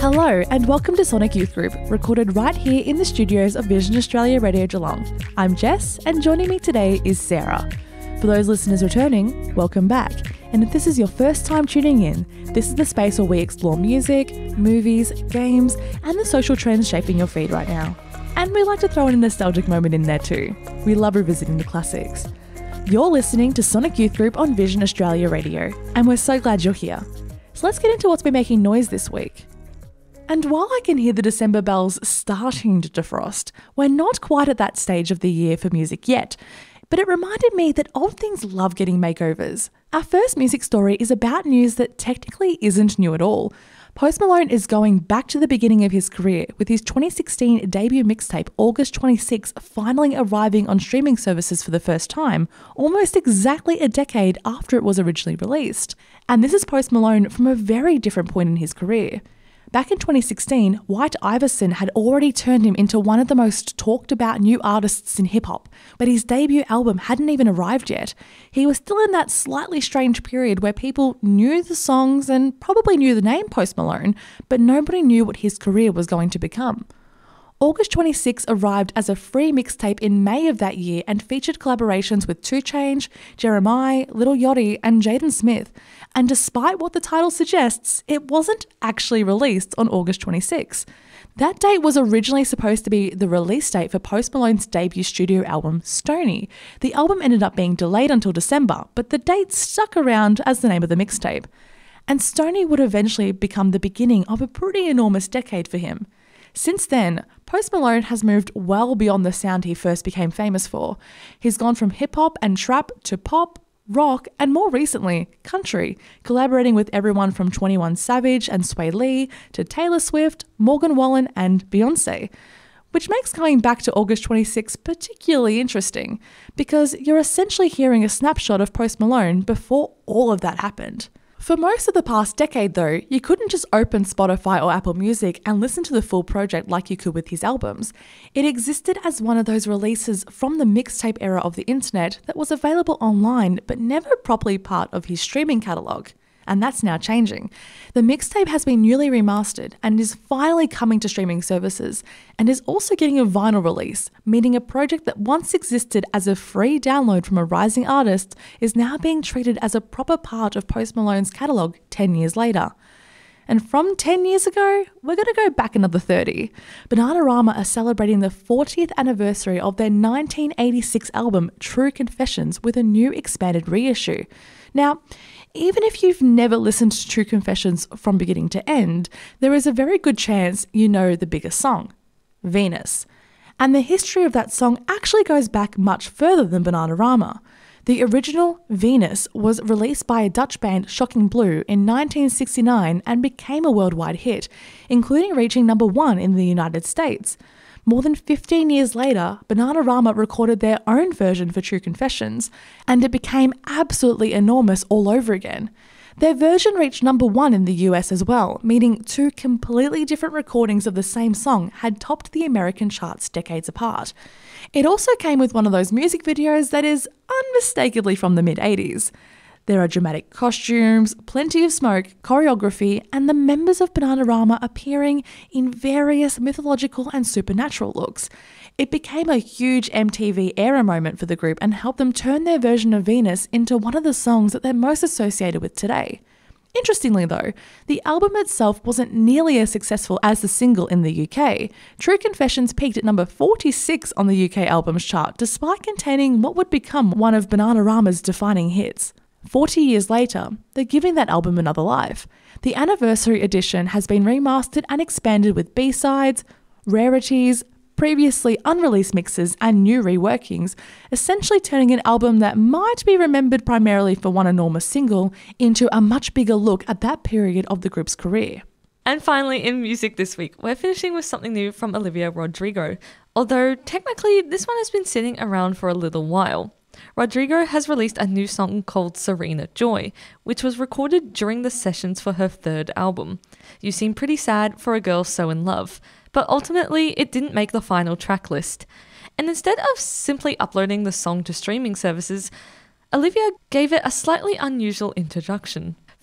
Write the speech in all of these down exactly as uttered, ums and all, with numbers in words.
Hello and welcome to Sonic Youth Group, recorded right here in the studios of Vision Australia Radio Geelong. I'm Jess and joining me today is Sarah. For those listeners returning, welcome back. And if this is your first time tuning in, this is the space where we explore music, movies, games, and the social trends shaping your feed right now. And we like to throw in a nostalgic moment in there too. We love revisiting the classics. You're listening to Sonic Youth Group on Vision Australia Radio, and we're so glad you're here. So let's get into what's been making noise this week. And while I can hear the December bells starting to defrost, we're not quite at that stage of the year for music yet. But it reminded me that old things love getting makeovers. Our first music story is about news that technically isn't new at all. Post Malone is going back to the beginning of his career with his twenty sixteen debut mixtape August twenty-sixth finally arriving on streaming services for the first time, almost exactly a decade after it was originally released. And this is Post Malone from a very different point in his career. Back in twenty sixteen, White Iverson had already turned him into one of the most talked about new artists in hip-hop, but his debut album hadn't even arrived yet. He was still in that slightly strange period where people knew the songs and probably knew the name Post Malone, but nobody knew what his career was going to become. August twenty-sixth arrived as a free mixtape in May of that year and featured collaborations with two Chainz, Jeremiah, Lil Yachty and Jaden Smith. And despite what the title suggests, it wasn't actually released on August twenty-sixth. That date was originally supposed to be the release date for Post Malone's debut studio album, Stoney. The album ended up being delayed until December, but the date stuck around as the name of the mixtape. And Stoney would eventually become the beginning of a pretty enormous decade for him. Since then, Post Malone has moved well beyond the sound he first became famous for. He's gone from hip-hop and trap to pop, rock, and more recently, country, collaborating with everyone from twenty-one Savage and Sway Lee to Taylor Swift, Morgan Wallen, and Beyonce. Which makes coming back to August twenty-sixth particularly interesting, because you're essentially hearing a snapshot of Post Malone before all of that happened. For most of the past decade though, you couldn't just open Spotify or Apple Music and listen to the full project like you could with his albums. It existed as one of those releases from the mixtape era of the internet that was available online but never properly part of his streaming catalogue. And that's now changing. The mixtape has been newly remastered and is finally coming to streaming services, and is also getting a vinyl release, meaning a project that once existed as a free download from a rising artist is now being treated as a proper part of Post Malone's catalogue ten years later. And from ten years ago, we're going to go back another thirty. Bananarama are celebrating the fortieth anniversary of their nineteen eighty-six album True Confessions with a new expanded reissue. Now, even if you've never listened to True Confessions from beginning to end, there is a very good chance you know the biggest song, Venus. And the history of that song actually goes back much further than Bananarama. The original, Venus, was released by a Dutch band, Shocking Blue, in nineteen sixty-nine and became a worldwide hit, including reaching number one in the United States. More than fifteen years later, Bananarama recorded their own version for True Confessions, and it became absolutely enormous all over again. Their version reached number one in the U S as well, meaning two completely different recordings of the same song had topped the American charts decades apart. It also came with one of those music videos that is unmistakably from the mid-eighties. There are dramatic costumes, plenty of smoke, choreography, and the members of Bananarama appearing in various mythological and supernatural looks. It became a huge M T V era moment for the group and helped them turn their version of Venus into one of the songs that they're most associated with today. Interestingly though, the album itself wasn't nearly as successful as the single in the U K. True Confessions peaked at number forty-six on the U K albums chart despite containing what would become one of Bananarama's defining hits. Forty years later, they're giving that album another life. The anniversary edition has been remastered and expanded with B-sides, rarities, previously unreleased mixes and new reworkings, essentially turning an album that might be remembered primarily for one enormous single into a much bigger look at that period of the group's career. And finally, in music this week, we're finishing with something new from Olivia Rodrigo, although technically this one has been sitting around for a little while. Rodrigo has released a new song called Serena Joy, which was recorded during the sessions for her third album. You seem pretty sad for a girl so in love, but ultimately it didn't make the final track list. And instead of simply uploading the song to streaming services, Olivia gave it a slightly unusual introduction.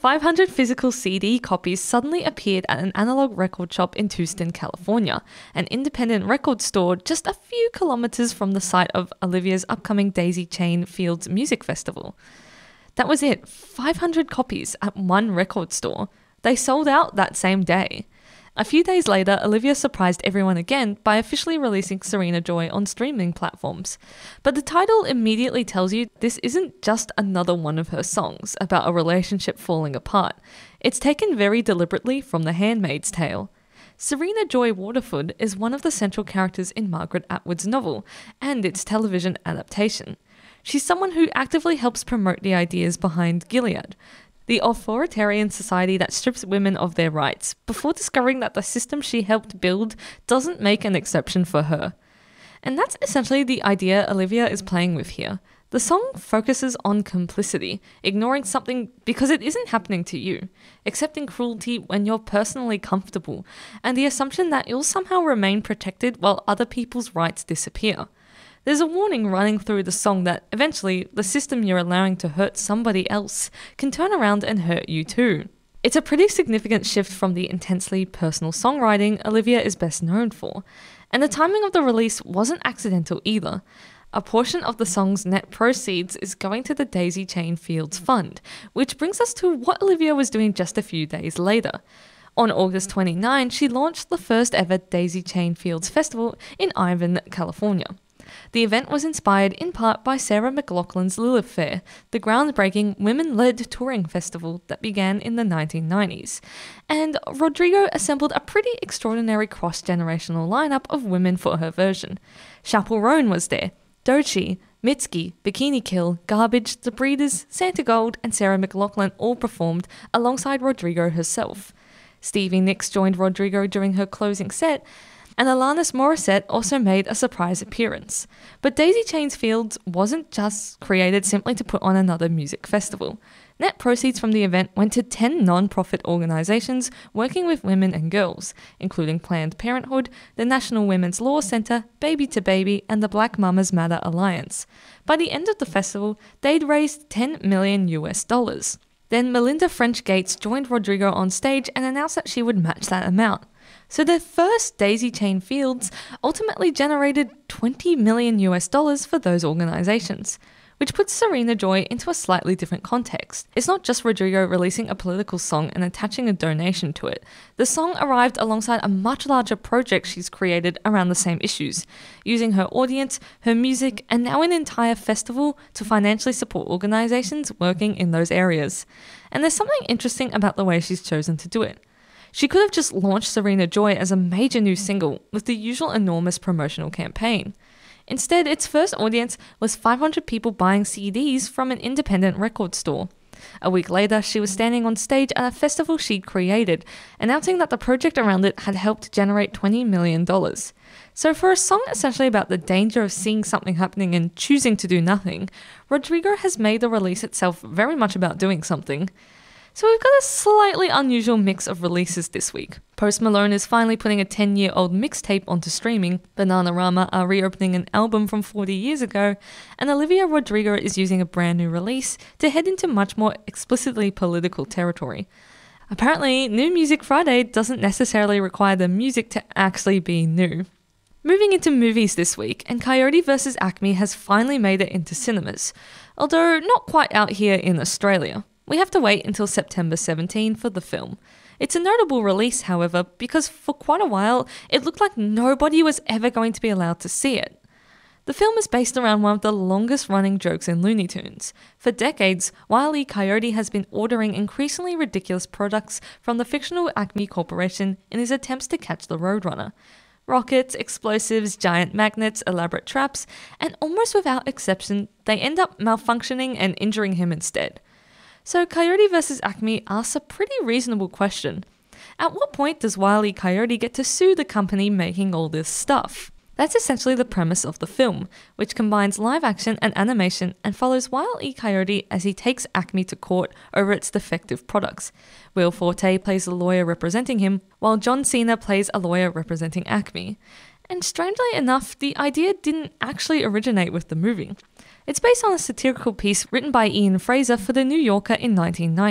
five hundred physical C D copies suddenly appeared at an analog record shop in Tucson, California, an independent record store just a few kilometers from the site of Olivia's upcoming Daisy Chain Fields Music Festival. That was it, five hundred copies at one record store. They sold out that same day. A few days later, Olivia surprised everyone again by officially releasing Serena Joy on streaming platforms. But the title immediately tells you this isn't just another one of her songs about a relationship falling apart. It's taken very deliberately from The Handmaid's Tale. Serena Joy Waterford is one of the central characters in Margaret Atwood's novel and its television adaptation. She's someone who actively helps promote the ideas behind Gilead, the authoritarian society that strips women of their rights, before discovering that the system she helped build doesn't make an exception for her. And that's essentially the idea Olivia is playing with here. The song focuses on complicity, ignoring something because it isn't happening to you, accepting cruelty when you're personally comfortable, and the assumption that you'll somehow remain protected while other people's rights disappear. There's a warning running through the song that eventually the system you're allowing to hurt somebody else can turn around and hurt you too. It's a pretty significant shift from the intensely personal songwriting Olivia is best known for, and the timing of the release wasn't accidental either. A portion of the song's net proceeds is going to the Daisy Chain Fields Fund, which brings us to what Olivia was doing just a few days later. On August twenty-ninth, she launched the first ever Daisy Chain Fields Festival in Irvine, California. The event was inspired in part by Sarah McLachlan's Lilith Fair, the groundbreaking women-led touring festival that began in the nineteen nineties. And Rodrigo assembled a pretty extraordinary cross-generational lineup of women for her version. Chappell Roan was there, Doechii, Mitski, Bikini Kill, Garbage, The Breeders, Santa Gold, and Sarah McLachlan all performed alongside Rodrigo herself. Stevie Nicks joined Rodrigo during her closing set, and Alanis Morissette also made a surprise appearance. But Daisy Chain Fields wasn't just created simply to put on another music festival. Net proceeds from the event went to ten non-profit organisations working with women and girls, including Planned Parenthood, the National Women's Law Centre, Baby to Baby, and the Black Mamas Matter Alliance. By the end of the festival, they'd raised ten million US dollars. Then Melinda French Gates joined Rodrigo on stage and announced that she would match that amount. So their first Daisy Chain Fields ultimately generated twenty million US dollars for those organisations, which puts Serena Joy into a slightly different context. It's not just Rodrigo releasing a political song and attaching a donation to it. The song arrived alongside a much larger project she's created around the same issues, using her audience, her music, and now an entire festival to financially support organisations working in those areas. And there's something interesting about the way she's chosen to do it. She could have just launched Serena Joy as a major new single with the usual enormous promotional campaign. Instead, its first audience was five hundred people buying C Ds from an independent record store. A week later, she was standing on stage at a festival she'd created, announcing that the project around it had helped generate twenty million dollars. So for a song essentially about the danger of seeing something happening and choosing to do nothing, Rodrigo has made the release itself very much about doing something. So we've got a slightly unusual mix of releases this week. Post Malone is finally putting a ten-year-old mixtape onto streaming, Bananarama are reopening an album from forty years ago, and Olivia Rodrigo is using a brand new release to head into much more explicitly political territory. Apparently, New Music Friday doesn't necessarily require the music to actually be new. Moving into movies this week, and Coyote versus Acme has finally made it into cinemas, although not quite out here in Australia. We have to wait until September seventeenth for the film. It's a notable release, however, because for quite a while, it looked like nobody was ever going to be allowed to see it. The film is based around one of the longest-running jokes in Looney Tunes. For decades, Wile E. Coyote has been ordering increasingly ridiculous products from the fictional Acme Corporation in his attempts to catch the Roadrunner. Rockets, explosives, giant magnets, elaborate traps, and almost without exception, they end up malfunctioning and injuring him instead. So Coyote versus Acme asks a pretty reasonable question. At what point does Wile E. Coyote get to sue the company making all this stuff? That's essentially the premise of the film, which combines live action and animation and follows Wile E. Coyote as he takes Acme to court over its defective products. Will Forte plays the lawyer representing him, while John Cena plays a lawyer representing Acme. And strangely enough, the idea didn't actually originate with the movie. It's based on a satirical piece written by Ian Fraser for The New Yorker in nineteen ninety,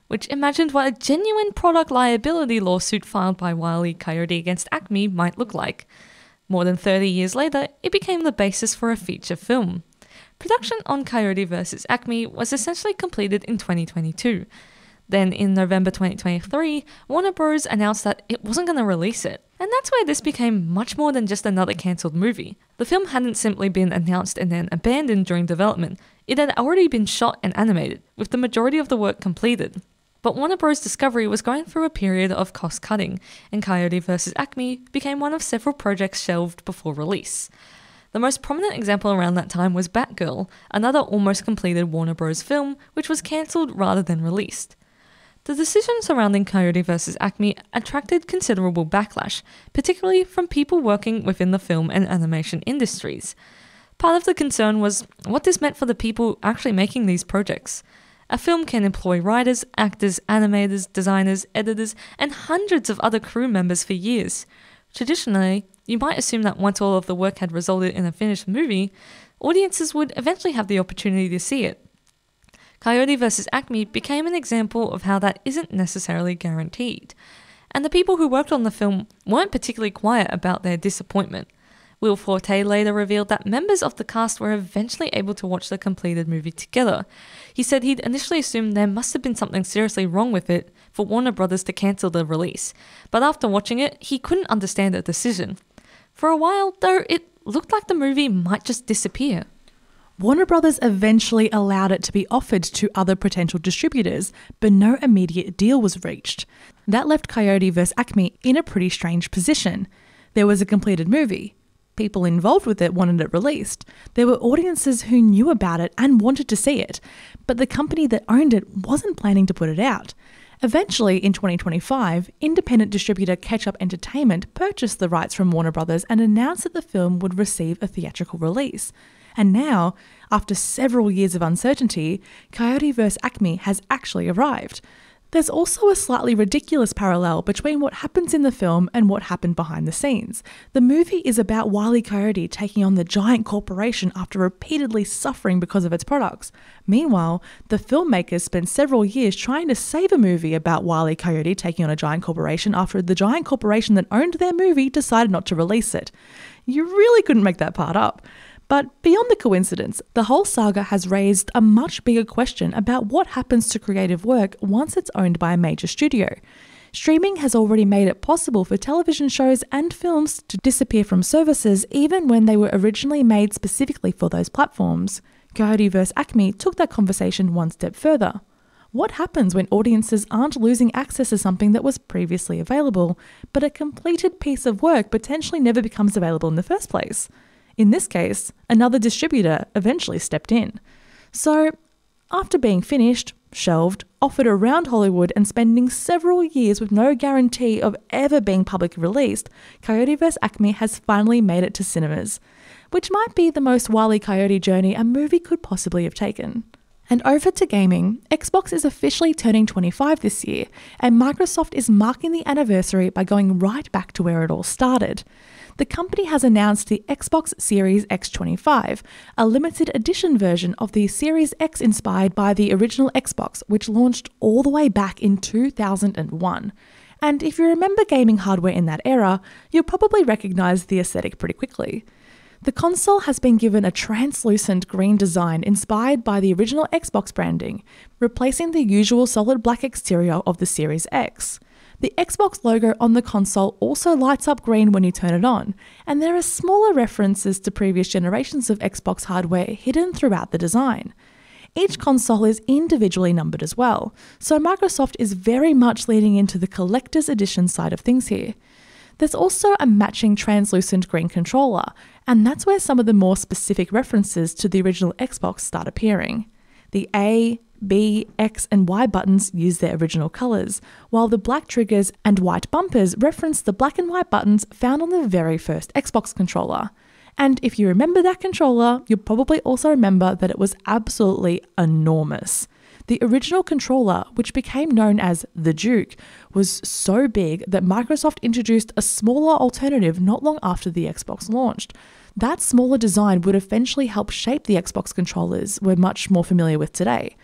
which imagined what a genuine product liability lawsuit filed by Wile E. Coyote against Acme might look like. More than thirty years later, it became the basis for a feature film. Production on Coyote versus. Acme was essentially completed in twenty twenty-two. Then in November twenty twenty-three, Warner Bros. Announced that it wasn't going to release it. And that's where this became much more than just another cancelled movie. The film hadn't simply been announced and then abandoned during development. It had already been shot and animated, with the majority of the work completed. But Warner Bros. Discovery was going through a period of cost cutting, and Coyote versus. Acme became one of several projects shelved before release. The most prominent example around that time was Batgirl, another almost completed Warner Bros. Film, which was cancelled rather than released. The decision surrounding Coyote versus. Acme attracted considerable backlash, particularly from people working within the film and animation industries. Part of the concern was what this meant for the people actually making these projects. A film can employ writers, actors, animators, designers, editors, and hundreds of other crew members for years. Traditionally, you might assume that once all of the work had resulted in a finished movie, audiences would eventually have the opportunity to see it. Coyote versus. Acme became an example of how that isn't necessarily guaranteed, and the people who worked on the film weren't particularly quiet about their disappointment. Will Forte later revealed that members of the cast were eventually able to watch the completed movie together. He said he'd initially assumed there must have been something seriously wrong with it for Warner Bros. To cancel the release, but after watching it, he couldn't understand the decision. For a while, though, it looked like the movie might just disappear. Warner Brothers eventually allowed it to be offered to other potential distributors, but no immediate deal was reached. That left Coyote versus. Acme in a pretty strange position. There was a completed movie. People involved with it wanted it released. There were audiences who knew about it and wanted to see it, but the company that owned it wasn't planning to put it out. Eventually, in twenty twenty-five, independent distributor Ketchup Entertainment purchased the rights from Warner Brothers and announced that the film would receive a theatrical release. And now, after several years of uncertainty, Coyote versus. Acme has actually arrived. There's also a slightly ridiculous parallel between what happens in the film and what happened behind the scenes. The movie is about Wile E. Coyote taking on the giant corporation after repeatedly suffering because of its products. Meanwhile, the filmmakers spent several years trying to save a movie about Wile E. Coyote taking on a giant corporation after the giant corporation that owned their movie decided not to release it. You really couldn't make that part up. But beyond the coincidence, the whole saga has raised a much bigger question about what happens to creative work once it's owned by a major studio. Streaming has already made it possible for television shows and films to disappear from services even when they were originally made specifically for those platforms. Coyote versus. Acme took that conversation one step further. What happens when audiences aren't losing access to something that was previously available, but a completed piece of work potentially never becomes available in the first place? In this case, another distributor eventually stepped in. So, after being finished, shelved, offered around Hollywood and spending several years with no guarantee of ever being publicly released, Coyote versus. Acme has finally made it to cinemas, which might be the most Wile E. Coyote journey a movie could possibly have taken. And over to gaming, Xbox is officially turning twenty-five this year, and Microsoft is marking the anniversary by going right back to where it all started. The company has announced the Xbox Series X twenty-five, a limited edition version of the Series X inspired by the original Xbox, which launched all the way back in two thousand one. And if you remember gaming hardware in that era, you'll probably recognize the aesthetic pretty quickly. The console has been given a translucent green design inspired by the original Xbox branding, replacing the usual solid black exterior of the Series X. The Xbox logo on the console also lights up green when you turn it on, and there are smaller references to previous generations of Xbox hardware hidden throughout the design. Each console is individually numbered as well, so Microsoft is very much leaning into the collector's edition side of things here. There's also a matching translucent green controller, and that's where some of the more specific references to the original Xbox start appearing. The A, B, X, and Y buttons use their original colours, while the black triggers and white bumpers reference the black and white buttons found on the very first Xbox controller. And if you remember that controller, you'll probably also remember that it was absolutely enormous. The original controller, which became known as the Duke, was so big that Microsoft introduced a smaller alternative not long after the Xbox launched. That smaller design would eventually help shape the Xbox controllers we're much more familiar with today.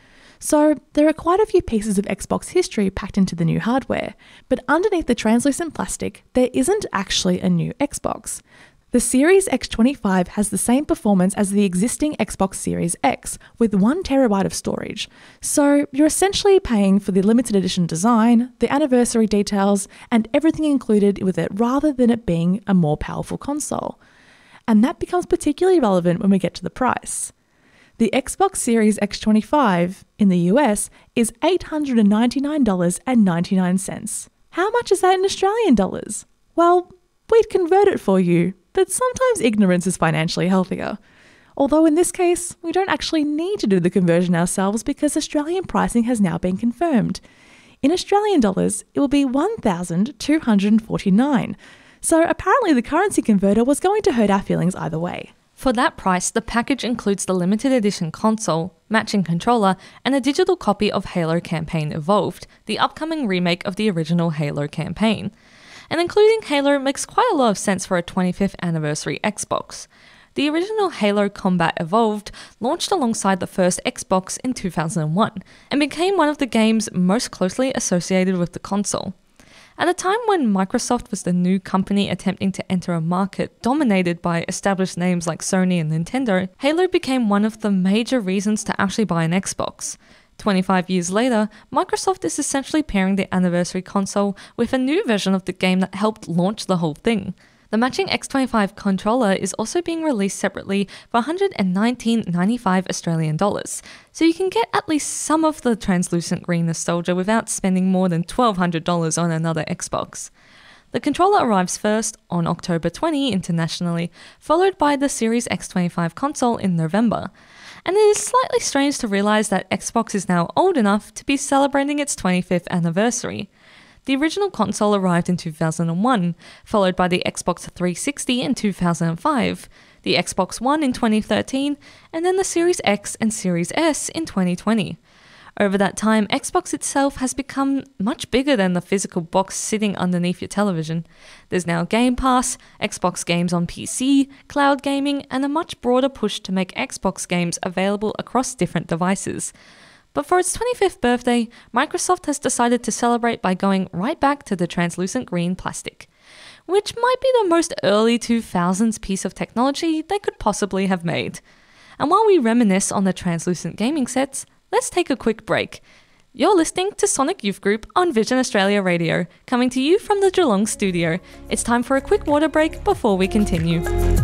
So there are quite a few pieces of Xbox history packed into the new hardware, but underneath the translucent plastic, there isn't actually a new Xbox. The Series X twenty-five has the same performance as the existing Xbox Series X, with one terabyte of storage. So you're essentially paying for the limited edition design, the anniversary details, and everything included with it rather than it being a more powerful console. And that becomes particularly relevant when we get to the price. The Xbox Series X twenty-five in the U S is eight hundred ninety-nine dollars and ninety-nine cents. How much is that in Australian dollars? Well, we'd convert it for you, but sometimes ignorance is financially healthier. Although in this case, we don't actually need to do the conversion ourselves because Australian pricing has now been confirmed. In Australian dollars, it will be one thousand two hundred forty-nine dollars. So apparently the currency converter was going to hurt our feelings either way. For that price, the package includes the limited edition console, matching controller, and a digital copy of Halo Campaign Evolved, the upcoming remake of the original Halo campaign. And including Halo makes quite a lot of sense for a twenty-fifth anniversary Xbox. The original Halo Combat Evolved launched alongside the first Xbox in two thousand one and became one of the games most closely associated with the console. At a time when Microsoft was the new company attempting to enter a market dominated by established names like Sony and Nintendo, Halo became one of the major reasons to actually buy an Xbox. twenty-five years later, Microsoft is essentially pairing the anniversary console with a new version of the game that helped launch the whole thing. The matching X twenty-five controller is also being released separately for one hundred nineteen dollars and ninety-five cents Australian dollars, so you can get at least some of the translucent green nostalgia without spending more than twelve hundred dollars on another Xbox. The controller arrives first on October twentieth internationally, followed by the Series X twenty-five console in November. And it is slightly strange to realise that Xbox is now old enough to be celebrating its twenty-fifth anniversary. The original console arrived in two thousand one, followed by the Xbox three sixty in two thousand five, the Xbox One in twenty thirteen, and then the Series X and Series S in twenty twenty. Over that time, Xbox itself has become much bigger than the physical box sitting underneath your television. There's now Game Pass, Xbox games on P C, cloud gaming, and a much broader push to make Xbox games available across different devices. But for its twenty-fifth birthday, Microsoft has decided to celebrate by going right back to the translucent green plastic, which might be the most early two thousands piece of technology they could possibly have made. And while we reminisce on the translucent gaming sets, let's take a quick break. You're listening to Sonic Youth Group on Vision Australia Radio, coming to you from the Geelong studio. It's time for a quick water break before we continue.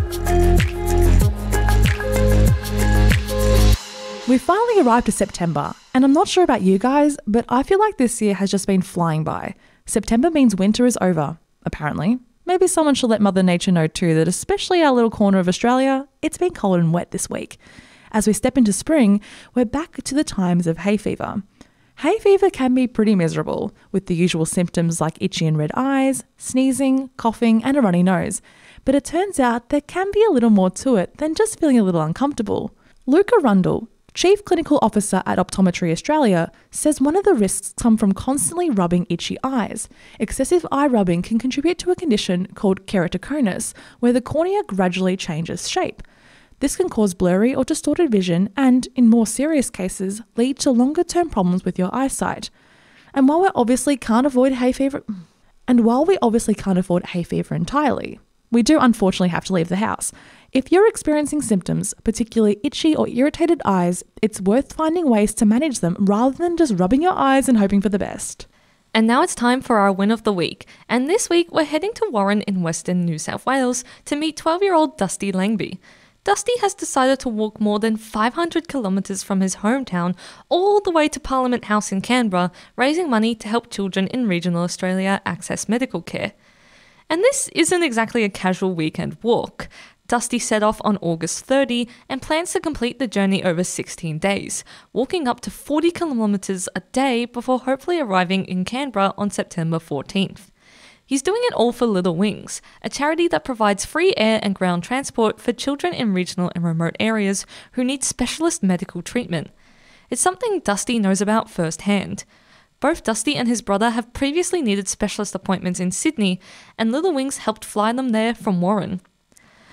We've finally arrived to September, and I'm not sure about you guys, but I feel like this year has just been flying by. September means winter is over, apparently. Maybe someone should let Mother Nature know too that especially our little corner of Australia, it's been cold and wet this week. As we step into spring, we're back to the times of hay fever. Hay fever can be pretty miserable, with the usual symptoms like itchy and red eyes, sneezing, coughing, and a runny nose. But it turns out there can be a little more to it than just feeling a little uncomfortable. Luca Rundle, Chief Clinical Officer at Optometry Australia, says one of the risks come from constantly rubbing itchy eyes. Excessive eye rubbing can contribute to a condition called keratoconus, where the cornea gradually changes shape. This can cause blurry or distorted vision and, in more serious cases, lead to longer-term problems with your eyesight. And while we obviously can't avoid hay fever, and while we obviously can't avoid hay fever entirely, we do unfortunately have to leave the house. If you're experiencing symptoms, particularly itchy or irritated eyes, it's worth finding ways to manage them rather than just rubbing your eyes and hoping for the best. And now it's time for our win of the week. And this week we're heading to Warren in Western New South Wales to meet twelve-year-old Dusty Langby. Dusty has decided to walk more than five hundred kilometres from his hometown all the way to Parliament House in Canberra, raising money to help children in regional Australia access medical care. And this isn't exactly a casual weekend walk. Dusty set off on August thirtieth and plans to complete the journey over sixteen days, walking up to forty kilometres a day before hopefully arriving in Canberra on September fourteenth. He's doing it all for Little Wings, a charity that provides free air and ground transport for children in regional and remote areas who need specialist medical treatment. It's something Dusty knows about firsthand. Both Dusty and his brother have previously needed specialist appointments in Sydney, and Little Wings helped fly them there from Warren.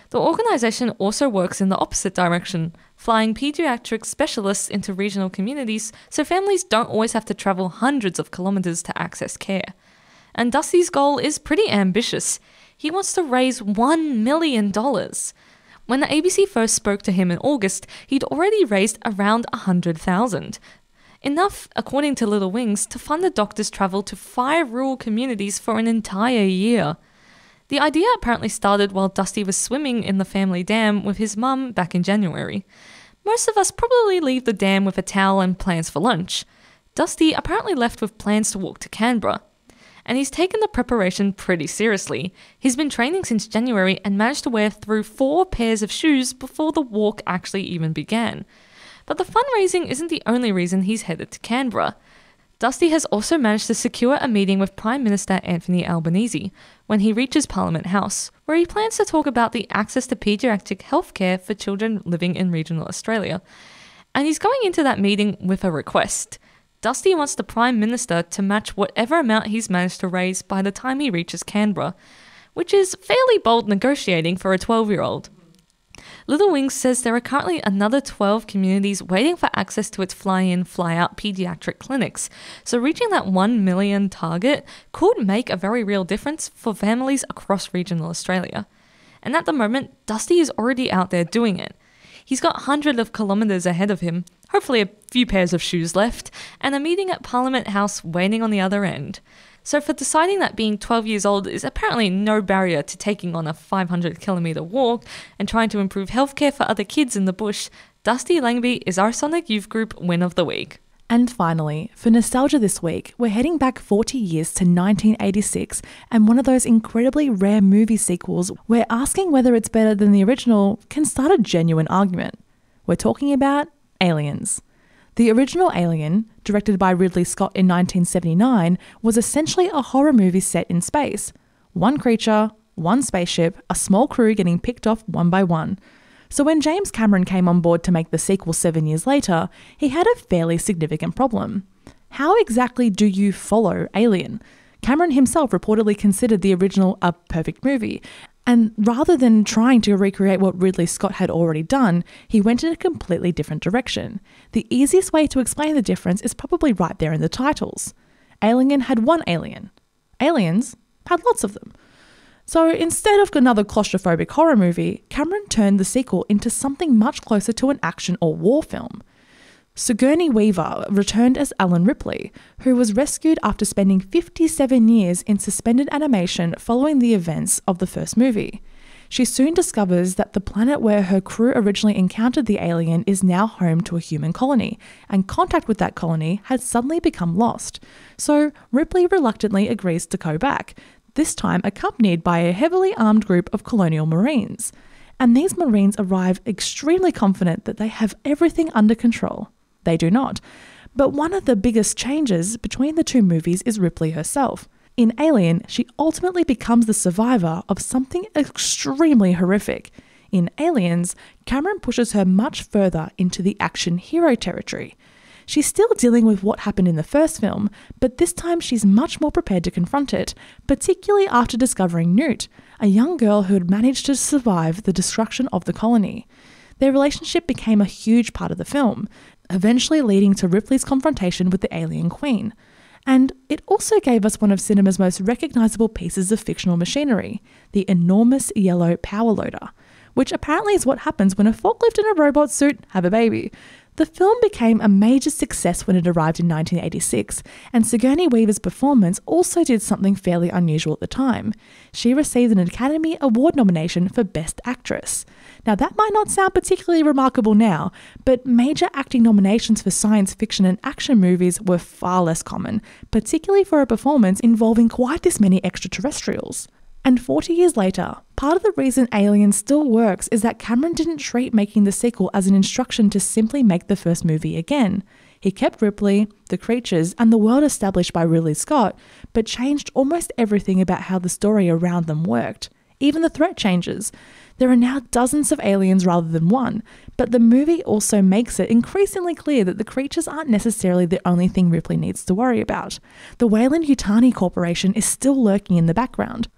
The organisation also works in the opposite direction, flying paediatric specialists into regional communities so families don't always have to travel hundreds of kilometres to access care. And Dusty's goal is pretty ambitious. He wants to raise one million dollars. When the A B C first spoke to him in August, he'd already raised around one hundred thousand dollars. Enough, according to Little Wings, to fund the doctor's travel to five rural communities for an entire year. The idea apparently started while Dusty was swimming in the family dam with his mum back in January. Most of us probably leave the dam with a towel and plans for lunch. Dusty apparently left with plans to walk to Canberra. And he's taken the preparation pretty seriously. He's been training since January and managed to wear through four pairs of shoes before the walk actually even began. But the fundraising isn't the only reason he's headed to Canberra. Dusty has also managed to secure a meeting with Prime Minister Anthony Albanese when he reaches Parliament House, where he plans to talk about the access to paediatric healthcare for children living in regional Australia. And he's going into that meeting with a request. Dusty wants the Prime Minister to match whatever amount he's managed to raise by the time he reaches Canberra, which is fairly bold negotiating for a twelve-year-old. Little Wings says there are currently another twelve communities waiting for access to its fly-in, fly-out paediatric clinics, so reaching that one million target could make a very real difference for families across regional Australia. And at the moment, Dusty is already out there doing it. He's got hundreds of kilometres ahead of him, hopefully a few pairs of shoes left, and a meeting at Parliament House waiting on the other end. So for deciding that being twelve years old is apparently no barrier to taking on a five hundred kilometre walk and trying to improve healthcare for other kids in the bush, Dusty Langby is our Sonic Youth Group Win of the Week. And finally, for nostalgia this week, we're heading back forty years to nineteen eighty-six and one of those incredibly rare movie sequels where asking whether it's better than the original can start a genuine argument. We're talking about Aliens. The original Alien, directed by Ridley Scott in nineteen seventy-nine, was essentially a horror movie set in space. One creature, one spaceship, a small crew getting picked off one by one. So when James Cameron came on board to make the sequel seven years later, he had a fairly significant problem. How exactly do you follow Alien? Cameron himself reportedly considered the original a perfect movie, and rather than trying to recreate what Ridley Scott had already done, he went in a completely different direction. The easiest way to explain the difference is probably right there in the titles. Alien had one alien. Aliens had lots of them. So instead of another claustrophobic horror movie, Cameron turned the sequel into something much closer to an action or war film. Sigourney Weaver returned as Ellen Ripley, who was rescued after spending fifty-seven years in suspended animation following the events of the first movie. She soon discovers that the planet where her crew originally encountered the alien is now home to a human colony, and contact with that colony had suddenly become lost. So Ripley reluctantly agrees to go back, this time accompanied by a heavily armed group of colonial marines. And these marines arrive extremely confident that they have everything under control. They do not. But one of the biggest changes between the two movies is Ripley herself. In Alien, she ultimately becomes the survivor of something extremely horrific. In Aliens, Cameron pushes her much further into the action hero territory. She's still dealing with what happened in the first film, but this time she's much more prepared to confront it, particularly after discovering Newt, a young girl who had managed to survive the destruction of the colony. Their relationship became a huge part of the film, eventually leading to Ripley's confrontation with the alien queen. And it also gave us one of cinema's most recognisable pieces of fictional machinery, the enormous yellow power loader, which apparently is what happens when a forklift and a robot suit have a baby. The film became a major success when it arrived in nineteen eighty-six, and Sigourney Weaver's performance also did something fairly unusual at the time. She received an Academy Award nomination for Best Actress. Now that might not sound particularly remarkable now, but major acting nominations for science fiction and action movies were far less common, particularly for a performance involving quite this many extraterrestrials. And forty years later, part of the reason Alien still works is that Cameron didn't treat making the sequel as an instruction to simply make the first movie again. He kept Ripley, the creatures, and the world established by Ridley Scott, but changed almost everything about how the story around them worked. Even the threat changes. There are now dozens of aliens rather than one, but the movie also makes it increasingly clear that the creatures aren't necessarily the only thing Ripley needs to worry about. The Weyland-Yutani Corporation is still lurking in the background,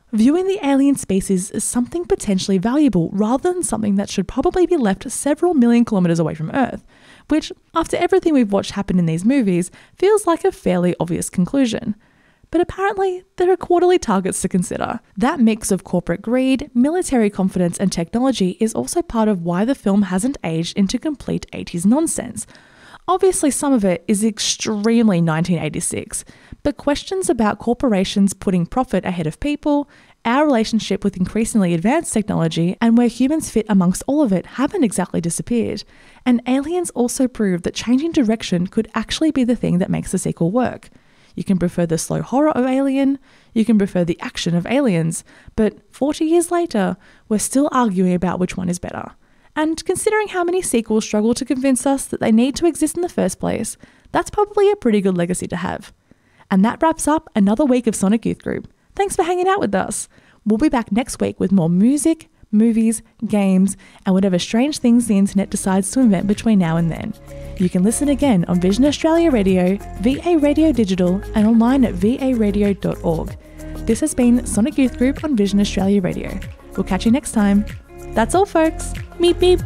viewing the alien species as something potentially valuable rather than something that should probably be left several million kilometres away from Earth, which, after everything we've watched happen in these movies, feels like a fairly obvious conclusion. But apparently, there are quarterly targets to consider. That mix of corporate greed, military confidence and technology is also part of why the film hasn't aged into complete eighties nonsense. Obviously, some of it is extremely nineteen eighty-six, but questions about corporations putting profit ahead of people, our relationship with increasingly advanced technology, and where humans fit amongst all of it haven't exactly disappeared. And Aliens also proved that changing direction could actually be the thing that makes the sequel work. You can prefer the slow horror of Alien, you can prefer the action of Aliens, but forty years later, we're still arguing about which one is better. And considering how many sequels struggle to convince us that they need to exist in the first place, that's probably a pretty good legacy to have. And that wraps up another week of Sonic Youth Group. Thanks for hanging out with us. We'll be back next week with more music, movies, games, and whatever strange things the internet decides to invent between now and then. You can listen again on Vision Australia Radio, V A Radio Digital, and online at v a radio dot org. This has been Sonic Youth Group on Vision Australia Radio. We'll catch you next time. That's all, folks. Meep meep.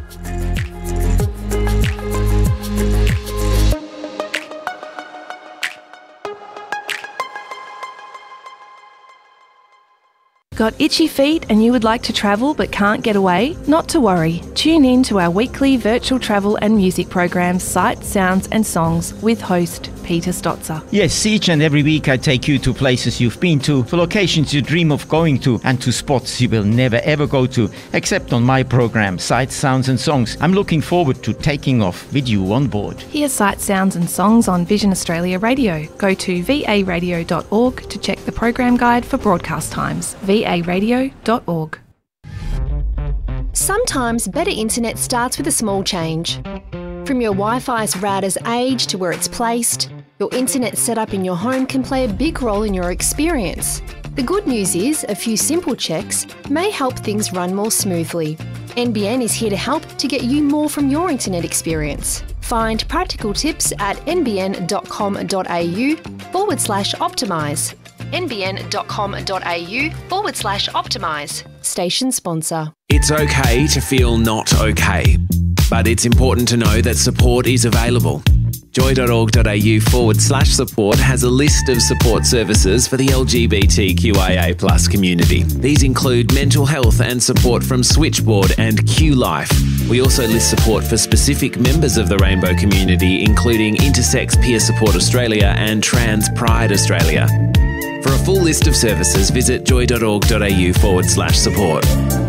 Got itchy feet and you would like to travel but can't get away? Not to worry. Tune in to our weekly virtual travel and music program, Sights, Sounds and Songs, with host Peter Stotzer. Yes, each and every week I take you to places you've been to, for locations you dream of going to, and to spots you will never ever go to, except on my program, Sights, Sounds and Songs. I'm looking forward to taking off with you on board. Hear Sights, Sounds and Songs on Vision Australia Radio. Go to v a radio dot org to check the program guide for broadcast times. v a radio dot org. Sometimes better internet starts with a small change. From your Wi-Fi's router's age to where it's placed, your internet setup in your home can play a big role in your experience. The good news is a few simple checks may help things run more smoothly. N B N is here to help to get you more from your internet experience. Find practical tips at n b n dot com dot a u forward slash optimise. n b n dot com dot a u forward slash optimise. Station sponsor. It's okay to feel not okay, but it's important to know that support is available. joy.org.au forward slash support has a list of support services for the L G B T Q I A plus community. These include mental health and support from Switchboard and Q Life. We also list support for specific members of the rainbow community, including Intersex Peer Support Australia and Trans Pride Australia. For a full list of services, visit joy.org.au forward slash support.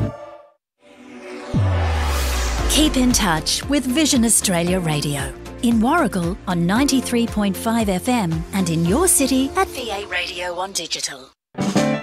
Keep in touch with Vision Australia Radio. In Warragul on ninety-three point five F M and in your city at V A Radio on Digital.